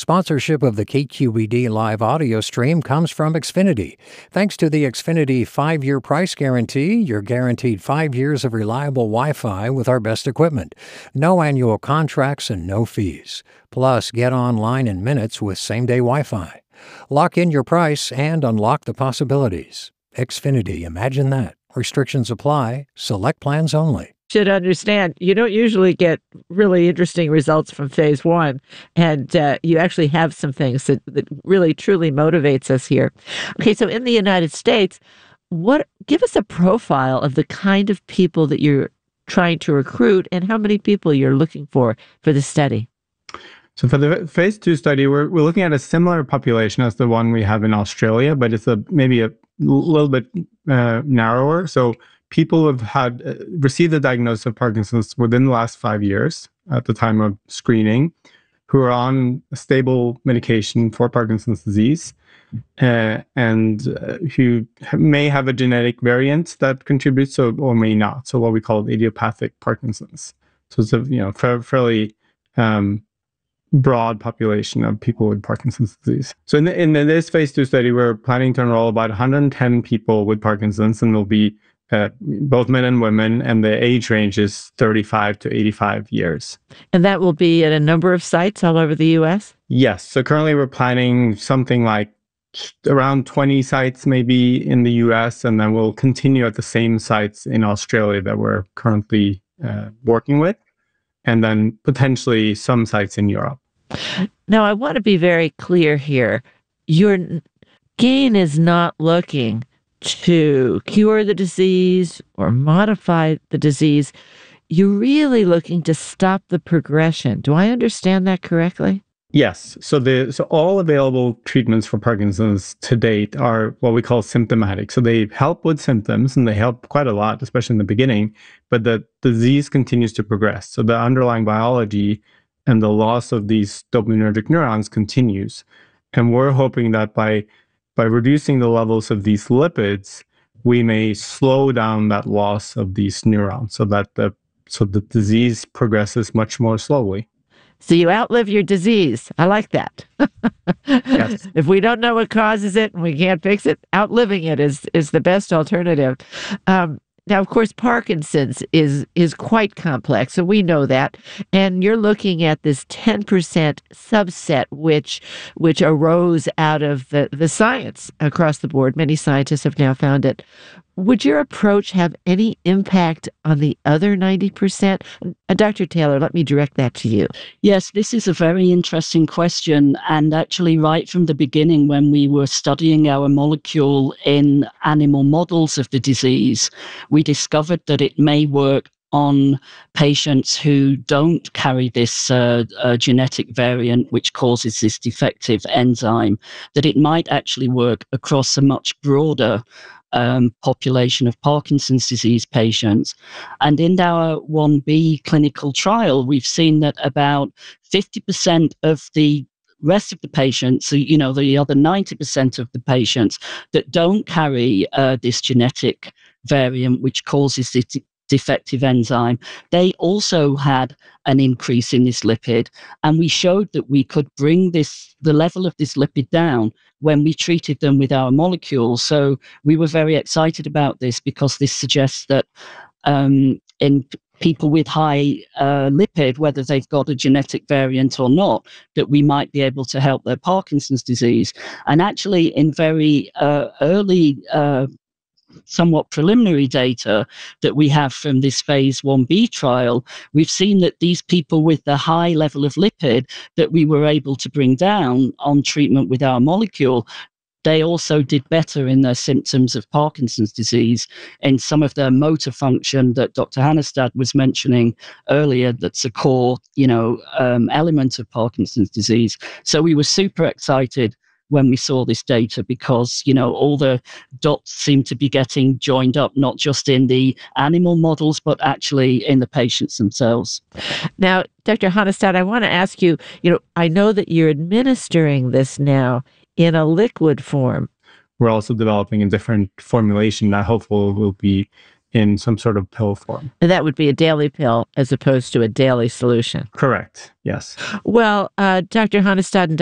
Sponsorship of the KQED live audio stream comes from Xfinity. Thanks to the Xfinity 5-year price guarantee, you're guaranteed 5 years of reliable Wi-Fi with our best equipment. No annual contracts and no fees. Plus, get online in minutes with same-day Wi-Fi. Lock in your price and unlock the possibilities. Xfinity, imagine that. Restrictions apply. Select plans only. Should understand you don't usually get really interesting results from phase one, and you actually have some things that really truly motivates us here. Okay, so in the United States, give us a profile of the kind of people that you're trying to recruit and how many people you're looking for the study. So for the phase 2 study, we're looking at a similar population as the one we have in Australia, but it's maybe a little bit narrower. So people who have received the diagnosis of Parkinson's within the last 5 years at the time of screening, who are on a stable medication for Parkinson's disease, and who may have a genetic variant that contributes or may not. So what we call idiopathic Parkinson's. So it's a fairly broad population of people with Parkinson's disease. So in this phase 2 study, we're planning to enroll about 110 people with Parkinson's, and they'll be both men and women, and the age range is 35 to 85 years. And that will be at a number of sites all over the U.S.? Yes. So currently we're planning something like around 20 sites maybe in the U.S., and then we'll continue at the same sites in Australia that we're currently working with, and then potentially some sites in Europe. Now, I want to be very clear here. Your gain is not looking to cure the disease or modify the disease. You're really looking to stop the progression. Do I understand that correctly? Yes. So all available treatments for Parkinson's to date are what we call symptomatic. So they help with symptoms, and they help quite a lot, especially in the beginning, but the disease continues to progress. So the underlying biology and the loss of these dopaminergic neurons continues. And we're hoping that by reducing the levels of these lipids, we may slow down that loss of these neurons so that the disease progresses much more slowly. So you outlive your disease. I like that. Yes. If we don't know what causes it and we can't fix it, outliving it is the best alternative. Now, of course, Parkinson's is quite complex, so we know that. And you're looking at this 10% subset, which arose out of the science across the board. Many scientists have now found it. Would your approach have any impact on the other 90%? Dr. Taylor, let me direct that to you. Yes, this is a very interesting question. And actually, right from the beginning, when we were studying our molecule in animal models of the disease, we discovered that it may work on patients who don't carry this genetic variant, which causes this defective enzyme, that it might actually work across a much broader population of Parkinson's disease patients. And in our 1B clinical trial, we've seen that about 50% of the rest of the patients, so, the other 90% of the patients that don't carry this genetic variant, which causes this defective enzyme, they also had an increase in this lipid. And we showed that we could bring the level of this lipid down when we treated them with our molecule. So we were very excited about this because this suggests that in people with high lipid, whether they've got a genetic variant or not, that we might be able to help their Parkinson's disease. And actually, in very early somewhat preliminary data that we have from this phase 1B trial, we've seen that these people with the high level of lipid that we were able to bring down on treatment with our molecule, they also did better in their symptoms of Parkinson's disease and some of their motor function that Dr. Hannestad was mentioning earlier. That's a core, element of Parkinson's disease. So we were super excited when we saw this data because, all the dots seem to be getting joined up, not just in the animal models, but actually in the patients themselves. Now, Dr. Hannestad, I want to ask you, I know that you're administering this now in a liquid form. We're also developing a different formulation that hopefully will be in some sort of pill form. And that would be a daily pill as opposed to a daily solution. Correct. Yes. Well, Dr. Hannestad and